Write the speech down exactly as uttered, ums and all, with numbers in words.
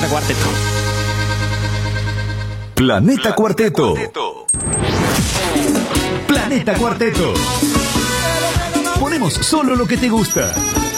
Cuarteto. Planeta Cuarteto. Planeta Cuarteto. Ponemos solo lo que te gusta.